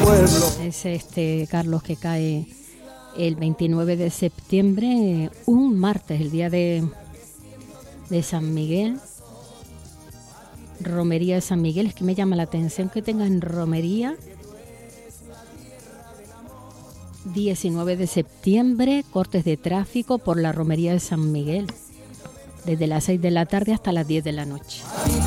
Es Carlos, que cae el 29 de septiembre, un martes, el día de San Miguel. Romería de San Miguel. Es que me llama la atención que tengan romería. 19 de septiembre, cortes de tráfico por la romería de San Miguel, desde las 6 de la tarde hasta las 10 de la noche.